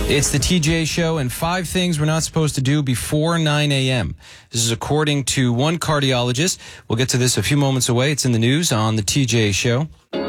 It's the TJ Show and 5 things we're not supposed to do before 9 a.m. This is according to one cardiologist. We'll get to this a few moments away. It's in the news on the TJ Show.